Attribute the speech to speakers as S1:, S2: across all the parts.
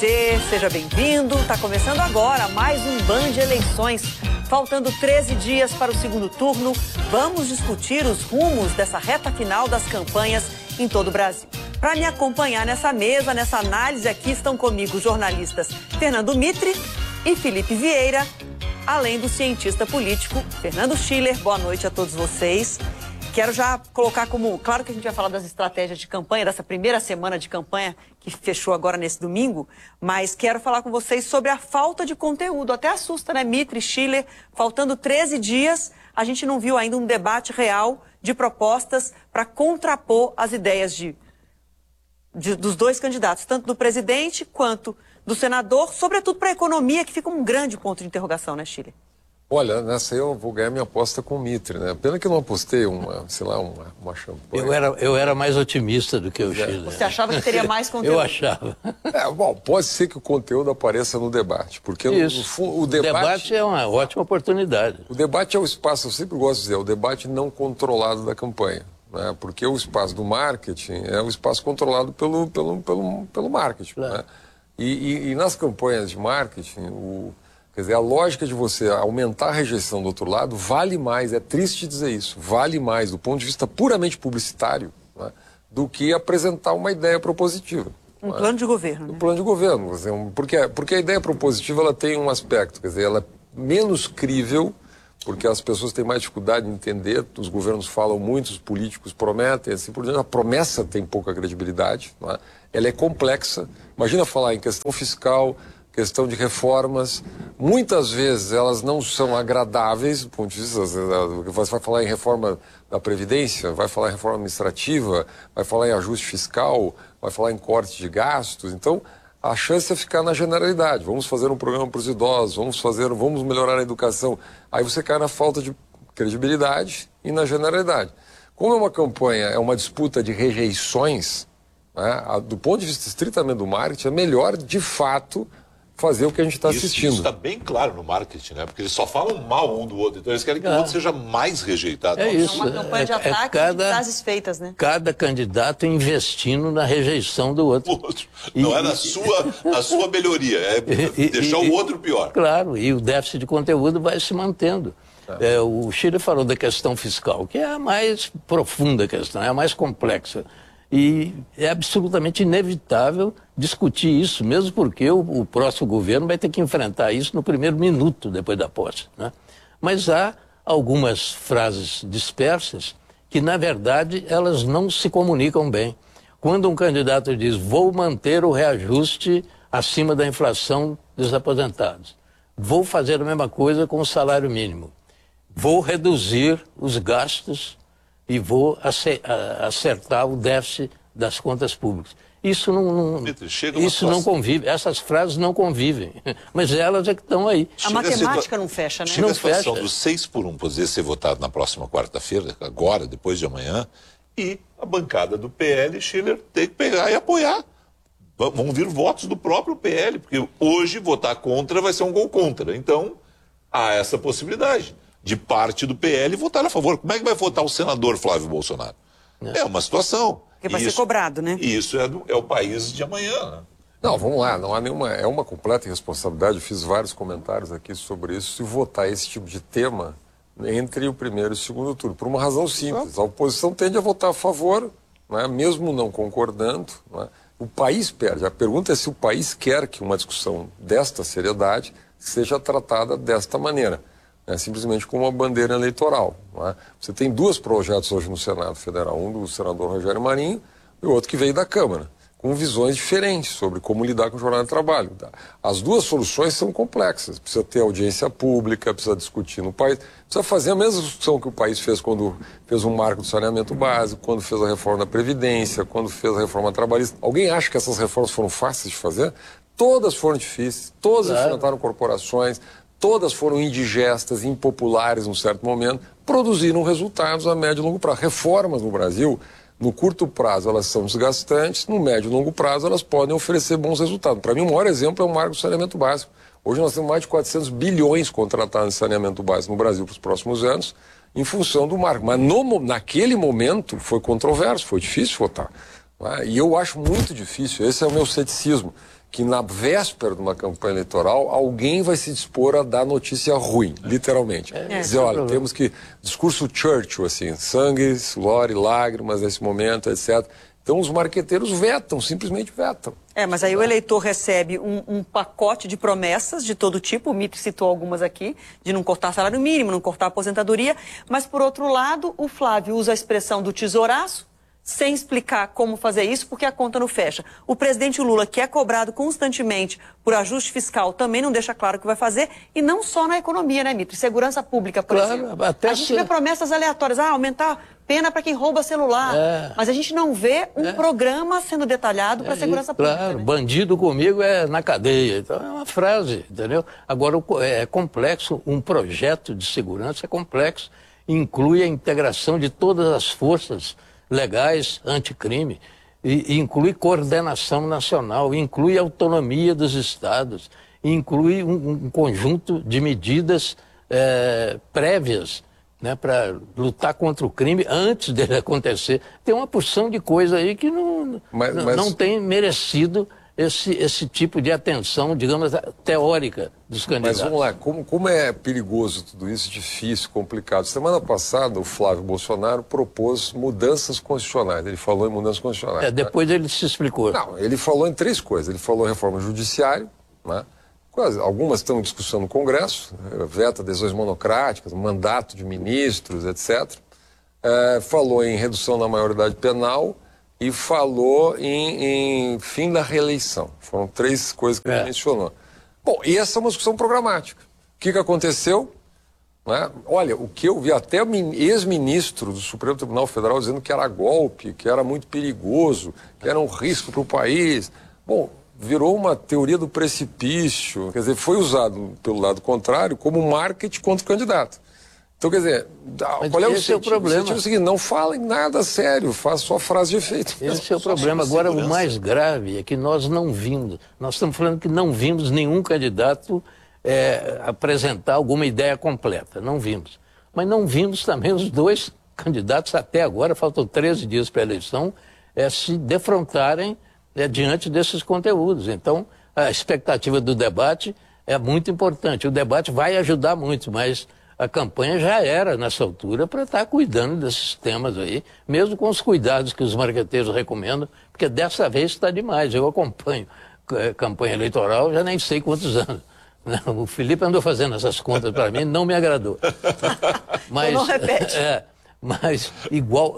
S1: você, seja bem-vindo. Está começando agora mais um Band Eleições. Faltando 13 dias para o segundo turno, vamos discutir os rumos dessa reta final das campanhas em todo o Brasil. Para me acompanhar nessa mesa, nessa análise aqui, estão comigo os jornalistas Fernando Mitre e Felipe Vieira, além do cientista político Fernando Schiller. Boa noite a todos vocês. Quero já colocar como... Claro que a gente vai falar das estratégias de campanha, dessa primeira semana de campanha que fechou agora nesse domingo, mas quero falar com vocês sobre a falta de conteúdo. Até assusta, né, Mitre, Schiller? Faltando 13 dias, a gente não viu ainda um debate real de propostas para contrapor as ideias dos dois candidatos, tanto do presidente quanto do senador, sobretudo para a economia, que fica um grande ponto de interrogação, né, Schiller?
S2: Olha, nessa aí eu vou ganhar minha aposta com o Mitre, né? Pena que eu não apostei uma champanhe.
S3: Eu era mais otimista do que o Schiller.
S1: Você achava que teria mais conteúdo?
S3: Eu achava.
S2: Bom, pode ser que o conteúdo apareça no debate, porque o
S3: debate é uma ótima oportunidade.
S2: O debate é o espaço, eu sempre gosto de dizer, o debate não controlado da campanha, né? Porque o espaço do marketing é o espaço controlado pelo marketing, claro, né? E nas campanhas de marketing, quer dizer, a lógica de você aumentar a rejeição do outro lado vale mais, é triste dizer isso, vale mais do ponto de vista puramente publicitário, né, do que apresentar uma ideia propositiva.
S1: Um plano de governo, né?
S2: Um plano de governo, quer dizer, porque a ideia propositiva ela tem um aspecto, quer dizer, ela é menos crível, porque as pessoas têm mais dificuldade de entender, os governos falam muito, os políticos prometem, assim por diante, a promessa tem pouca credibilidade, né, ela é complexa, imagina falar em questão fiscal, questão de reformas, muitas vezes elas não são agradáveis do ponto de vista, você vai falar em reforma da Previdência, vai falar em reforma administrativa, vai falar em ajuste fiscal, vai falar em corte de gastos, então a chance é ficar na generalidade, vamos fazer um programa para os idosos, vamos melhorar a educação, aí você cai na falta de credibilidade e na generalidade. Como é uma campanha, é uma disputa de rejeições, né, do ponto de vista estritamente do marketing, é melhor de fato fazer o que a gente está assistindo.
S4: Isso está bem claro no marketing, né? Porque eles só falam mal um do outro, então eles querem que o outro seja mais rejeitado.
S3: É isso.
S1: É uma campanha de ataque de frases feitas, né?
S3: Cada candidato investindo na rejeição do outro.
S4: Não é na sua melhoria, é deixar o outro pior.
S3: Claro, e o déficit de conteúdo vai se mantendo. O Schiller falou da questão fiscal, que é a mais profunda questão, é a mais complexa. E é absolutamente inevitável discutir isso, mesmo porque o próximo governo vai ter que enfrentar isso no primeiro minuto depois da posse, né? Mas há algumas frases dispersas que, na verdade, elas não se comunicam bem. Quando um candidato diz, vou manter o reajuste acima da inflação dos aposentados, vou fazer a mesma coisa com o salário mínimo, vou reduzir os gastos e vou acertar o déficit das contas públicas. Isso não convive, essas frases não convivem, mas elas é que estão aí.
S1: A matemática não fecha, né?
S4: Chega a situação do 6-1 poder ser votado na próxima quarta-feira, agora, depois de amanhã, e a bancada do PL, Schiller, tem que pegar e apoiar. Vão vir votos do próprio PL, porque hoje votar contra vai ser um gol contra. Então, há essa possibilidade de parte do PL votar a favor. Como é que vai votar o senador Flávio Bolsonaro? É uma situação.
S1: Porque vai ser cobrado, né?
S4: E isso é o país de amanhã, né?
S2: Não, vamos lá, não há nenhuma... É uma completa irresponsabilidade, eu fiz vários comentários aqui sobre isso, se votar esse tipo de tema entre o primeiro e o segundo turno, por uma razão simples. A oposição tende a votar a favor, né, mesmo não concordando, né? O país perde. A pergunta é se o país quer que uma discussão desta seriedade seja tratada desta maneira. Simplesmente como uma bandeira eleitoral, não é? Você tem dois projetos hoje no Senado Federal, um do senador Rogério Marinho e o outro que veio da Câmara, com visões diferentes sobre como lidar com o jornal de trabalho. As duas soluções são complexas, precisa ter audiência pública, precisa discutir no país, precisa fazer a mesma discussão que o país fez quando fez um marco do saneamento básico, quando fez a reforma da Previdência, quando fez a reforma trabalhista. Alguém acha que essas reformas foram fáceis de fazer? Todas foram difíceis, todas enfrentaram corporações, todas foram indigestas, impopulares num certo momento, produziram resultados a médio e longo prazo. Reformas no Brasil, no curto prazo, elas são desgastantes, no médio e longo prazo, elas podem oferecer bons resultados. Para mim, o maior exemplo é o marco do saneamento básico. Hoje nós temos mais de 400 bilhões contratados em saneamento básico no Brasil para os próximos anos, em função do marco. Mas naquele momento foi controverso, foi difícil votar. E eu acho muito difícil, esse é o meu ceticismo, que na véspera de uma campanha eleitoral alguém vai se dispor a dar notícia ruim, literalmente. Dizer, olha, temos que... Discurso Churchill, assim, sangue, suor e lágrimas nesse momento, etc. Então os marqueteiros vetam, simplesmente vetam.
S1: Mas aí o eleitor recebe um pacote de promessas de todo tipo, o Mitre citou algumas aqui, de não cortar salário mínimo, não cortar aposentadoria, mas por outro lado, o Flávio usa a expressão do tesouraço, sem explicar como fazer isso, porque a conta não fecha. O presidente Lula, que é cobrado constantemente por ajuste fiscal, também não deixa claro o que vai fazer, e não só na economia, né, Mitre? Segurança pública, por exemplo.
S3: Até
S1: a gente vê promessas aleatórias, aumentar pena para quem rouba celular, mas a gente não vê um programa sendo detalhado para a segurança pública.
S3: Claro,
S1: né?
S3: Bandido comigo é na cadeia. Então é uma frase, entendeu? Agora é complexo, um projeto de segurança é complexo, inclui a integração de todas as forças legais anticrime, e inclui coordenação nacional, inclui autonomia dos estados, inclui um conjunto de medidas prévias, né, para lutar contra o crime antes dele acontecer. Tem uma porção de coisa aí que não tem merecido esse tipo de atenção, digamos, teórica dos candidatos.
S2: Mas vamos lá, como é perigoso tudo isso, difícil, complicado. Semana passada, o Flávio Bolsonaro propôs mudanças constitucionais. Ele falou em mudanças constitucionais.
S3: Depois ele se explicou.
S2: Não, ele falou em 3 coisas. Ele falou em reforma judiciária, né? Algumas estão em discussão no Congresso, veta decisões monocráticas, mandato de ministros, etc. Falou em redução da maioridade penal e falou em fim da reeleição. Foram 3 coisas que ele mencionou. Bom, e essa é uma discussão programática. O que aconteceu? Né? Olha, o que eu vi até o ex-ministro do Supremo Tribunal Federal dizendo que era golpe, que era muito perigoso, que era um risco para o país. Bom, virou uma teoria do precipício, quer dizer, foi usado pelo lado contrário como marketing contra o candidato. Então, quer dizer, qual é o sentido?
S3: Problema.
S2: O sentido é o seguinte, não falem nada sério, faça só frase de efeito.
S3: Esse é o problema. Agora, o mais grave é que nós não vimos, nós estamos falando que não vimos nenhum candidato apresentar alguma ideia completa, não vimos. Mas não vimos também os 2 candidatos até agora, faltam 13 dias para a eleição, se defrontarem diante desses conteúdos. Então, a expectativa do debate é muito importante. O debate vai ajudar muito, mas a campanha já era, nessa altura, para estar cuidando desses temas aí, mesmo com os cuidados que os marqueteiros recomendam, porque dessa vez está demais. Eu acompanho campanha eleitoral já nem sei quantos anos. O Felipe andou fazendo essas contas para mim, não me agradou. Mas,
S1: não repete.
S3: Mas igual...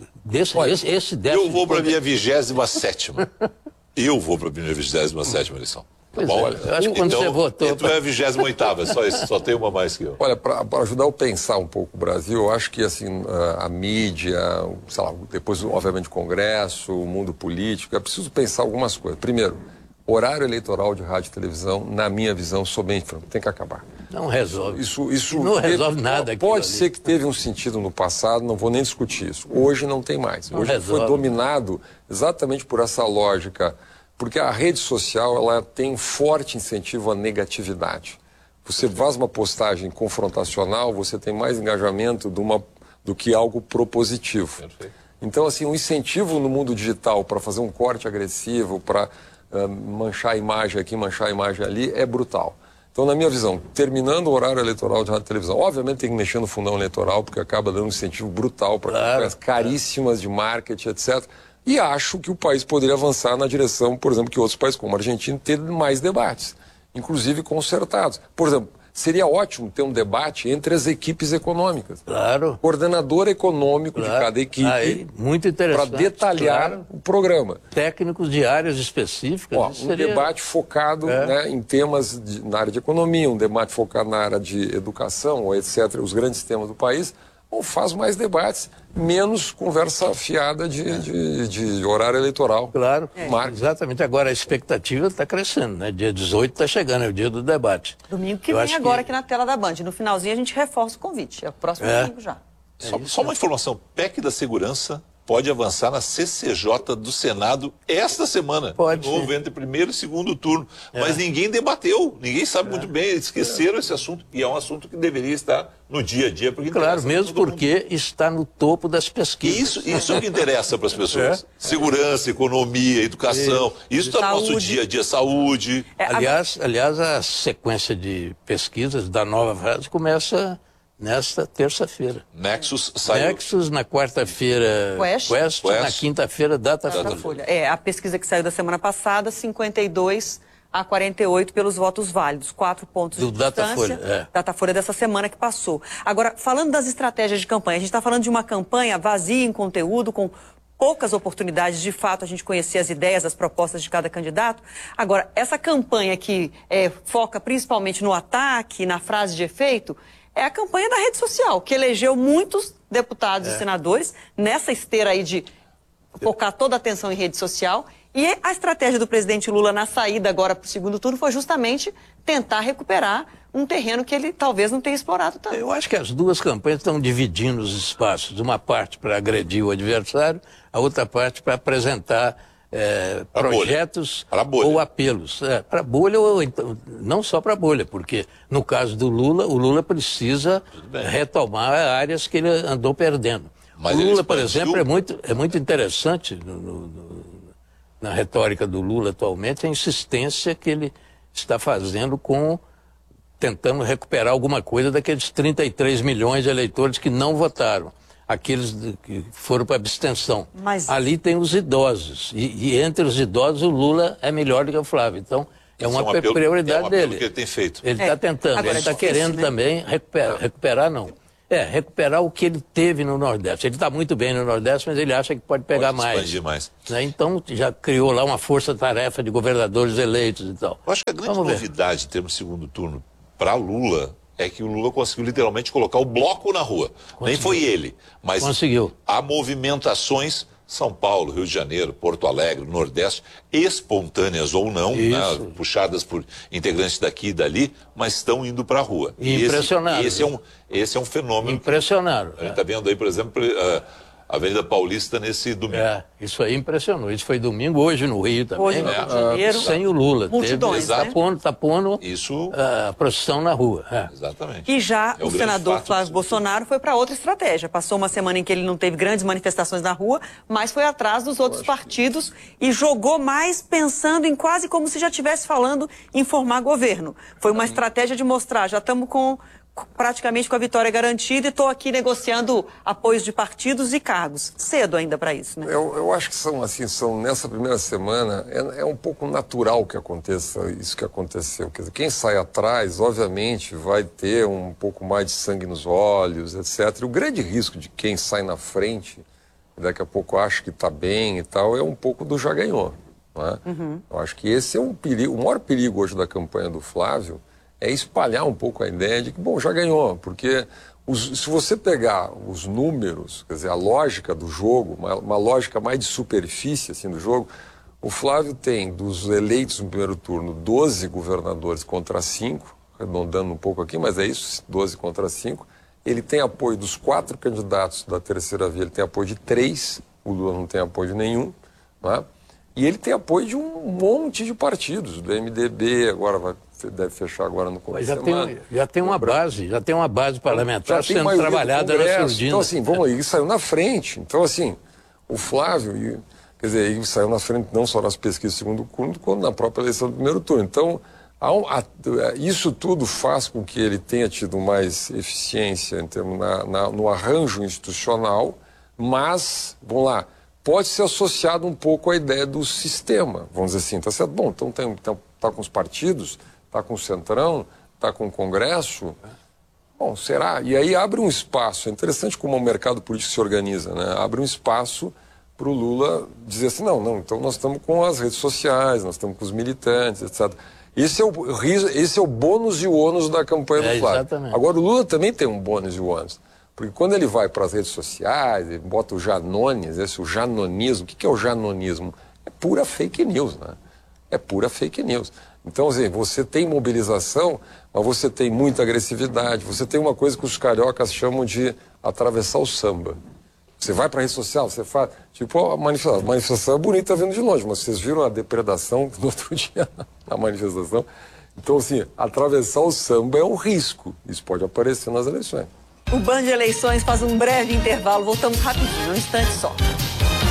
S4: Eu vou para a minha 27ª. Eu vou para a minha 27ª eleição.
S3: Pois eu acho que quando você votou...
S4: Então é a 28ª, só isso, só tem uma mais que eu.
S2: Olha, para ajudar eu a pensar um pouco o Brasil, eu acho que assim, a mídia, sei lá, depois, obviamente, o Congresso, o mundo político, é preciso pensar algumas coisas. Primeiro, horário eleitoral de rádio e televisão, na minha visão, sou bem franco, tem que acabar.
S3: Não resolve.
S2: Isso
S3: não resolve nada.
S2: Pode ser que teve um sentido no passado, não vou nem discutir isso. Hoje não tem mais. Hoje foi dominado exatamente por essa lógica, porque a rede social ela tem um forte incentivo à negatividade. Você faz uma postagem confrontacional, você tem mais engajamento do que algo propositivo. Perfeito. Então, assim, um incentivo no mundo digital para fazer um corte agressivo, para manchar a imagem aqui, manchar a imagem ali, é brutal. Então, na minha visão, terminando o horário eleitoral de rádio e televisão, obviamente tem que mexer no fundão eleitoral, porque acaba dando um incentivo brutal para campanhas caríssimas de marketing, etc. E acho que o país poderia avançar na direção, por exemplo, que outros países, como a Argentina, ter mais debates, inclusive concertados. Por exemplo, seria ótimo ter um debate entre as equipes econômicas.
S3: Claro.
S2: Coordenador econômico de cada equipe.
S3: Muito interessante.
S2: Para detalhar o programa.
S3: Técnicos de áreas específicas.
S2: Um debate focado em temas na área de economia, um debate focado na área de educação, etc., os grandes temas do país. Ou faz mais debates, menos conversa fiada de horário eleitoral.
S3: Claro, exatamente. Agora a expectativa está crescendo, né? Dia 18 está chegando, é o dia do debate.
S1: Domingo que vem agora aqui na tela da Band. No finalzinho a gente reforça o convite. É o próximo domingo já.
S4: Só uma informação, PEC da segurança pode avançar na CCJ do Senado esta semana.
S3: Pode.
S4: De novo, entre primeiro e segundo turno. Mas ninguém debateu, ninguém sabe muito bem, esqueceram esse assunto. E é um assunto que deveria estar no dia a dia. Porque
S3: claro, mesmo porque está no topo das pesquisas.
S4: Isso é o que interessa para as pessoas. Segurança, economia, educação. Isso está no nosso dia a dia, saúde.
S3: Aliás, a sequência de pesquisas da nova fase começa nesta terça-feira.
S4: Nexus saiu.
S3: Nexus, na quarta-feira, Quest, na quinta-feira, Datafolha.
S1: A pesquisa que saiu da semana passada, 52 a 48 pelos votos válidos, 4 pontos de distância. Datafolha dessa semana que passou. Agora, falando das estratégias de campanha, a gente está falando de uma campanha vazia em conteúdo, com poucas oportunidades, de fato, a gente conhecer as ideias, as propostas de cada candidato. Agora, essa campanha que foca principalmente no ataque, na frase de efeito, é a campanha da rede social, que elegeu muitos deputados e senadores nessa esteira aí de focar toda a atenção em rede social. E a estratégia do presidente Lula na saída agora para o segundo turno foi justamente tentar recuperar um terreno que ele talvez não tenha explorado tanto.
S3: Eu acho que as duas campanhas estão dividindo os espaços. Uma parte para agredir o adversário, a outra parte para apresentar projetos ou apelos. Para a bolha, ou então, não só para a bolha, porque no caso do Lula, o Lula precisa retomar áreas que ele andou perdendo.
S4: Mas
S3: o Lula, por exemplo, é muito interessante na retórica do Lula atualmente a insistência que ele está fazendo tentando recuperar alguma coisa daqueles 33 milhões de eleitores que não votaram. Aqueles que foram para abstenção.
S1: Mas
S3: ali tem os idosos. E entre os idosos o Lula é melhor do que o Flávio. Então é uma prioridade dele.
S4: Que ele tem feito.
S3: Ele está tentando. Agora, ele está querendo também recuperar não. Recuperar o que ele teve no Nordeste. Ele está muito bem no Nordeste, mas ele acha que pode pegar mais. Então já criou lá uma força-tarefa de governadores eleitos e tal.
S4: Eu acho que a grande novidade em termos de segundo turno para Lula é que o Lula conseguiu literalmente colocar o bloco na rua. Nem foi ele, mas há movimentações, São Paulo, Rio de Janeiro, Porto Alegre, Nordeste, espontâneas ou não, né, puxadas por integrantes daqui e dali, mas estão indo para a rua.
S3: Impressionaram.
S4: Esse é um fenômeno.
S3: Impressionaram.
S4: A gente está vendo aí, por exemplo, a Avenida Paulista nesse domingo.
S3: Isso aí impressionou. Isso foi domingo, hoje no Rio também.
S1: Hoje no Rio de Janeiro.
S3: Sem o Lula.
S1: Multidões,
S3: Está pondo a procissão na rua.
S4: Exatamente.
S1: E já o senador Flávio Bolsonaro foi para outra estratégia. Passou uma semana em que ele não teve grandes manifestações na rua, mas foi atrás dos outros partidos e jogou mais pensando em quase como se já estivesse falando em formar governo. Foi uma estratégia de mostrar, já estamos praticamente com a vitória garantida e estou aqui negociando apoios de partidos e cargos. Cedo ainda para isso, né?
S2: Eu acho que nessa primeira semana, é um pouco natural que aconteça isso que aconteceu. Quer dizer, quem sai atrás, obviamente, vai ter um pouco mais de sangue nos olhos, etc. E o grande risco de quem sai na frente, e daqui a pouco acha que está bem e tal, é um pouco do já ganhou. Não é? Eu acho que esse é um perigo. O maior perigo hoje da campanha do Flávio é espalhar um pouco a ideia de que, bom, já ganhou, porque se você pegar os números, quer dizer, a lógica do jogo, uma lógica mais de superfície assim, do jogo, o Flávio tem, dos eleitos no primeiro turno, 12 governadores contra 5, arredondando um pouco aqui, mas é isso, 12 contra 5. Ele tem apoio dos 4 candidatos da terceira via, ele tem apoio de 3, o Lula não tem apoio de nenhum, não é? E ele tem apoio de um monte de partidos, do MDB, agora deve fechar agora no começo da semana.
S3: Já tem uma base parlamentar sendo trabalhada na surdina.
S2: Então, assim, vamos aí, ele saiu na frente. Então, assim, o Flávio, quer dizer, ele saiu na frente não só nas pesquisas do segundo turno, quanto na própria eleição do primeiro turno. Então, isso tudo faz com que ele tenha tido mais eficiência em termos no arranjo institucional, mas, vamos lá, pode ser associado um pouco à ideia do sistema, vamos dizer assim, tá certo? Bom, então tá com os partidos, tá com o Centrão, tá com o Congresso, bom, será? E aí abre um espaço, é interessante como o mercado político se organiza, né? Abre um espaço para o Lula dizer assim, não, então nós estamos com as redes sociais, nós estamos com os militantes, etc. Esse é o bônus e o ônus da campanha do Flávio.
S3: Exatamente.
S2: Agora, o Lula também tem um bônus e o ônus. Porque quando ele vai para as redes sociais, ele bota o Janones, o janonismo. O que é o janonismo? É pura fake news, né? É pura fake news. Então, assim, você tem mobilização, mas você tem muita agressividade. Você tem uma coisa que os cariocas chamam de atravessar o samba. Você vai para a rede social, você faz... Tipo, a manifestação é bonita vendo de longe, mas vocês viram a depredação no outro dia na manifestação. Então, assim, atravessar o samba é um risco. Isso pode aparecer nas eleições.
S1: O Band Eleições faz um breve intervalo. Voltamos rapidinho, um instante só.